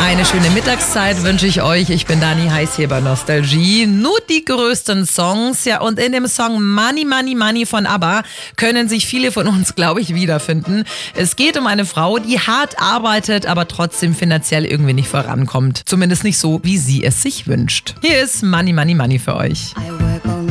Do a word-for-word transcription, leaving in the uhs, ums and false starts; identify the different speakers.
Speaker 1: Eine schöne Mittagszeit wünsche ich euch. Ich bin Dani, heiß hier bei Nostalgie. Nur die größten Songs. Ja, und in dem Song Money, Money, Money von ABBA können sich viele von uns, glaube ich, wiederfinden. Es geht um eine Frau, die hart arbeitet, aber trotzdem finanziell irgendwie nicht vorankommt. Zumindest nicht so, wie sie es sich wünscht. Hier ist Money, Money, Money für euch.
Speaker 2: I